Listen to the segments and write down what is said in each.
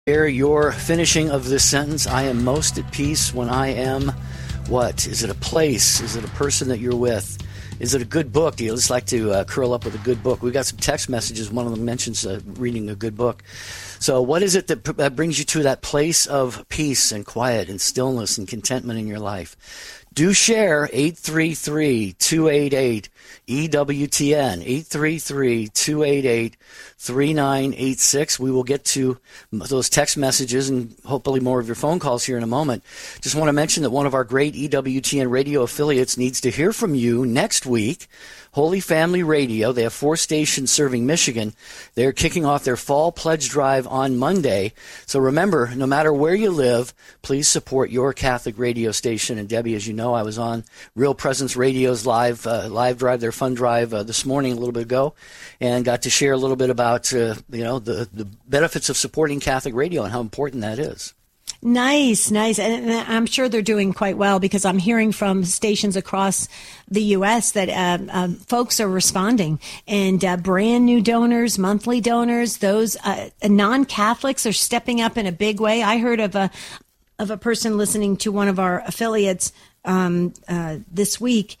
Share your finishing of this sentence. I am most at peace when I am what? Is it a place? Is it a person that you're with? Is it a good book? Do you just like to curl up with a good book? We've got some text messages. One of them mentions reading a good book. So what is it that brings you to that place of peace and quiet and stillness and contentment in your life? Do share 833-288-EWTN, 833-288-3986. We will get to those text messages and hopefully more of your phone calls here in a moment. Just want to mention that one of our great EWTN radio affiliates needs to hear from you next week. Holy Family Radio. They have 4 stations serving Michigan. They're kicking off their fall pledge drive on Monday. So remember, no matter where you live, please support your Catholic radio station. And Debbie, as you know, I was on Real Presence Radio's live drive, their fun drive this morning a little bit ago, and got to share a little bit about the benefits of supporting Catholic radio and how important that is. Nice. And I'm sure they're doing quite well because I'm hearing from stations across the U.S. that folks are responding. And brand new donors, monthly donors, those non-Catholics are stepping up in a big way. I heard of a person listening to one of our affiliates this week.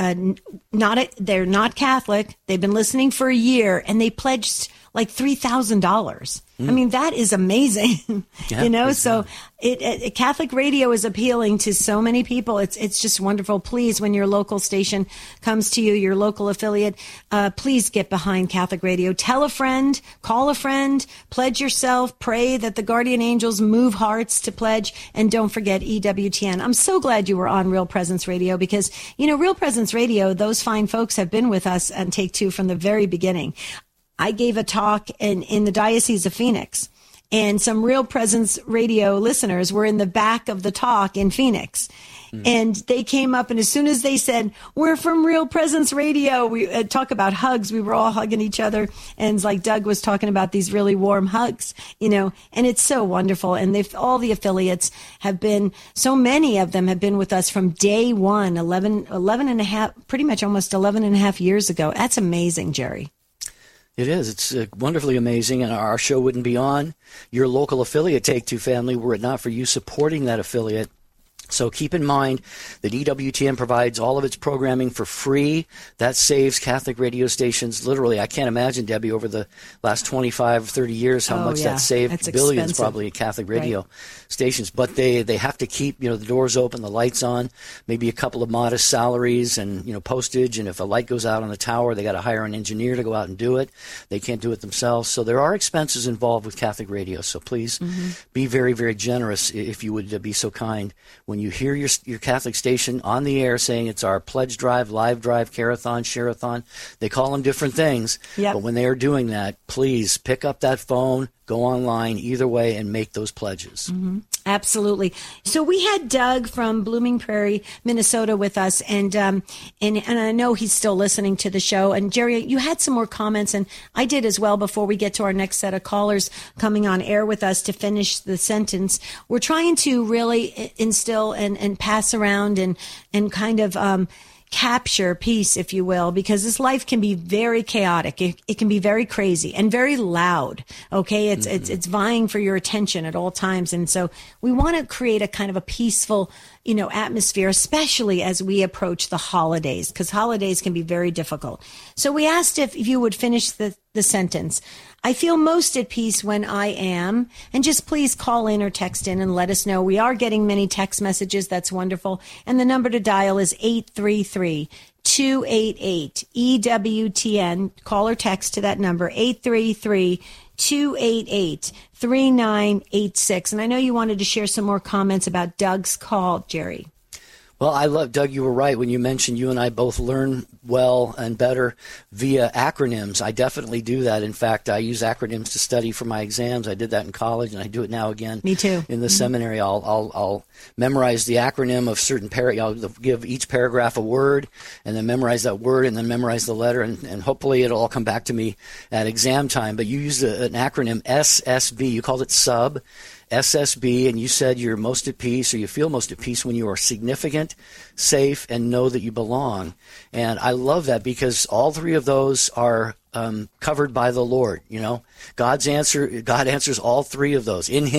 They're not Catholic. They've been listening for a year, and they pledged like $3,000. I mean, that is amazing, yeah, so Catholic radio is appealing to so many people. It's just wonderful. Please, when your local station comes to you, your local affiliate, please get behind Catholic radio. Tell a friend, call a friend, pledge yourself, pray that the guardian angels move hearts to pledge, and don't forget EWTN. I'm so glad you were on Real Presence Radio because, Real Presence Radio, those fine folks have been with us on Take Two from the very beginning. I gave a talk in the Diocese of Phoenix, and some Real Presence Radio listeners were in the back of the talk in Phoenix. And they came up, and as soon as they said, we're from Real Presence Radio, we talk about hugs. We were all hugging each other. And it's like Doug was talking about these really warm hugs, and it's so wonderful. And all the affiliates have been, so many of them have been with us from day one, 11 and a half, pretty much almost 11 and a half years ago. That's amazing, Jerry. It is. It's wonderfully amazing, and our show wouldn't be on your local affiliate, Take Two Family, were it not for you supporting that affiliate. So keep in mind that EWTN provides all of its programming for free. That saves Catholic radio stations. Literally, I can't imagine, Debbie, over the last 25, 30 years, how much that saved. That's billions, expensive. Probably, at Catholic radio stations. But they have to keep, the doors open, the lights on, maybe a couple of modest salaries and, postage. And if a light goes out on the tower, they got to hire an engineer to go out and do it. They can't do it themselves. So there are expenses involved with Catholic radio. So please be very, very generous, if you would be so kind, when you hear your Catholic station on the air saying it's our pledge drive, live drive, carathon, share-a-thon. They call them different things. Yep. But when they are doing that, please pick up that phone, go online, either way, and make those pledges. Absolutely. So we had Doug from Blooming Prairie, Minnesota with us, and I know he's still listening to the show. And Jerry, you had some more comments, and I did as well before we get to our next set of callers coming on air with us to finish the sentence. We're trying to really instill and pass around and kind of capture peace, if you will, because this life can be very chaotic. It can be very crazy and very loud. Okay. It's vying for your attention at all times. And so we want to create a kind of a peaceful, atmosphere, especially as we approach the holidays, because holidays can be very difficult. So we asked if you would finish the sentence. I feel most at peace when I am, and just please call in or text in and let us know. We are getting many text messages. That's wonderful. And the number to dial is 833-288-EWTN. Call or text to that number, 833-288-3986. And I know you wanted to share some more comments about Doug's call, Jerry. Well, I love, Doug, you were right when you mentioned you and I both learn well and better via acronyms. I definitely do that. In fact, I use acronyms to study for my exams. I did that in college, and I do it now again. Me too. In the seminary, I'll memorize the acronym of certain I'll give each paragraph a word, and then memorize that word, and then memorize the letter, and hopefully it'll all come back to me at exam time. But you used an acronym, SSB. You called it SUB. SSB, and you said you're most at peace, or you feel most at peace when you are significant, safe, and know that you belong. And I love that because all three of those are covered by the Lord. God answers all three of those. In Him